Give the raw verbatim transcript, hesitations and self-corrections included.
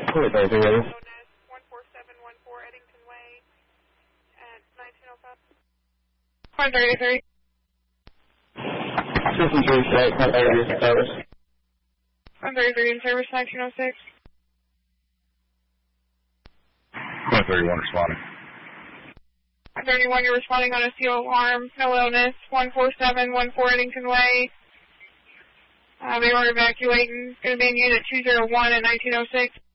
Point thirty three. one four seven one four Eddington Way at nineteen oh five. Point thirty three. System three six. Point thirty three in service. Point thirty three in service. Nineteen oh six. Point thirty one responding. Point thirty one. You're responding on a C O alarm. No illness. One four seven one four Eddington Way. Uh, they were evacuating. Going to be in unit two zero one at nineteen oh six.